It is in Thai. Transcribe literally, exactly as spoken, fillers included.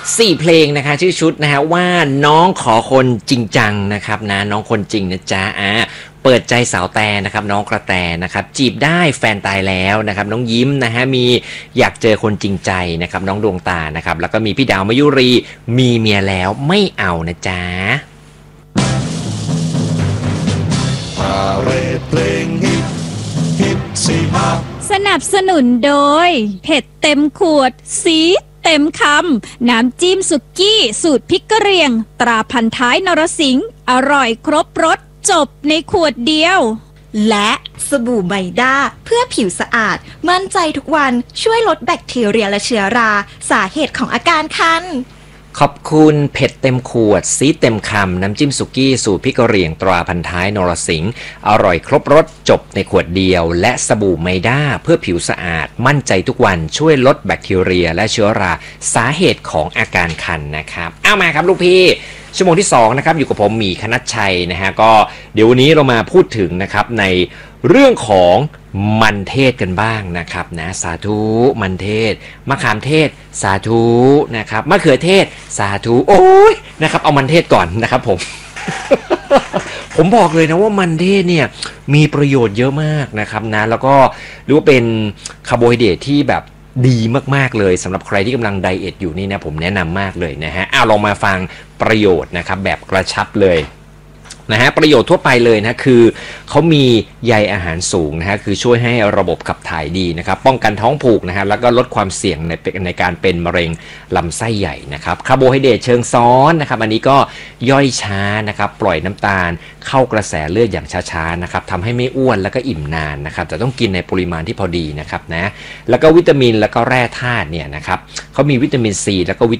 สี่เพลงนะคะชื่อชุดนะฮะว่าน้องขอคนจริงจังนะครับนะน้องคนจริงนะจ๊ะอ่าเปิดใจสาวแตนะครับน้องกระแตนะครับจีบได้แฟนตายแล้วนะครับน้องยิ้มนะฮะมีอยากเจอคนจริงใจนะครับน้องดวงตานะครับแล้วก็มีพี่ดาวมยุรีมีเมียแล้วไม่เอานะจ๊ะสนับสนุนโดยเผ็ดเต็มขวดซีดเต็มคำน้ำจิ้มสุกี้สูตรพริกกะเหรี่ยงตราพันท้ายนรสิงห์อร่อยครบรสจบในขวดเดียวและสบู่ไมด้าเพื่อผิวสะอาดมั่นใจทุกวันช่วยลดแบคทีเรียและเชื้อราสาเหตุของอาการคันขอบคุณเผ็ดเต็มขวดซีดเต็มคำน้ำจิ้มสุกี้สูตรพริกกะเหรี่ยงตราพันท้ายนรสิงห์อร่อยครบรสจบในขวดเดียวและสบู่ไมด้าเพื่อผิวสะอาดมั่นใจทุกวันช่วยลดแบคทีเรียและเชื้อราสาเหตุของอาการคันนะครับเอามาครับลูกพี่ชั่วโมงที่สองนะครับอยู่กับผมหมีคณัชชัยนะฮะก็เดี๋ยววันนี้เรามาพูดถึงนะครับในเรื่องของมันเทศกันบ้างนะครับนะสาธุมันเทศมะขามเทศสาธุนะครับมะเขือเทศสาธุโอ้ยนะครับเอามันเทศก่อนนะครับผม ผมบอกเลยนะว่ามันเทศเนี่ยมีประโยชน์เยอะมากนะครับนะแล้วก็หรือว่าเป็นคาร์โบไฮเดรตที่แบบดีมากๆเลยสำหรับใครที่กำลังไดเอทอยู่นี่นะผมแนะนำมากเลยนะฮะเอาลองมาฟังประโยชน์นะครับแบบกระชับเลยนะฮะประโยชน์ทั่วไปเลยนะคือเขามีใยอาหารสูงนะฮะคือช่วยให้ระบบขับถ่ายดีนะครับป้องกันท้องผูกนะฮะแล้วก็ลดความเสี่ยงในในการเป็นมะเร็งลำไส้ใหญ่นะครับคาร์โบไฮเดรตเชิงซ้อนนะครับอันนี้ก็ย่อยช้านะครับปล่อยน้ำตาลเข้ากระแสเลือดอย่างช้าๆนะครับทำให้ไม่อ้วนแล้วก็อิ่มนานนะครับแต่ต้องกินในปริมาณที่พอดีนะครับนะแล้วก็วิตามินแล้วก็แร่ธาตุเนี่ยนะครับเขามีวิตามินซีแล้วก็วิ